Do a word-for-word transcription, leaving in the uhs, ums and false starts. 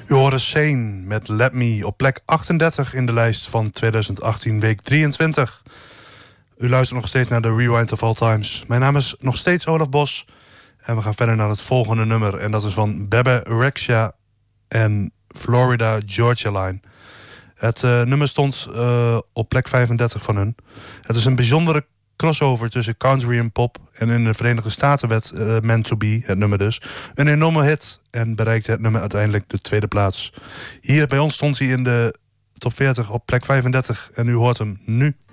U hoorde Sane met Let Me op plek achtendertig in de lijst van twintig achttien, week drieëntwintig. U luistert nog steeds naar de Rewind of All Times. Mijn naam is nog steeds Olaf Bos. En we gaan verder naar het volgende nummer. En dat is van Bebe Rexha en Florida Georgia Line. Het uh, nummer stond uh, op plek vijfendertig van hun. Het is een bijzondere crossover tussen country en pop. En in de Verenigde Staten werd uh, Meant to Be, het nummer dus, een enorme hit. En bereikte het nummer uiteindelijk de tweede plaats. Hier bij ons stond hij in de top veertig op plek vijfendertig. En u hoort hem nu.